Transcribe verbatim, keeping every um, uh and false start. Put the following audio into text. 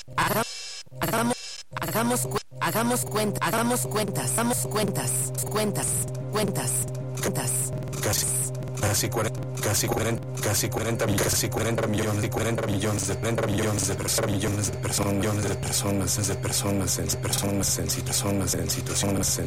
Haga- Hagamos, hagamos, cu- hagamos cuenta, hagamos cuentas, hagamos cuentas, cuentas, cuentas, cuentas. Casi, casi cuarenta, casi cuarenta, casi cuarenta, casi cuarenta millones, y cuarenta millones de cuarenta millones de personas, millones de personas, millones de personas, de personas, en personas, en situaciones, en situaciones, en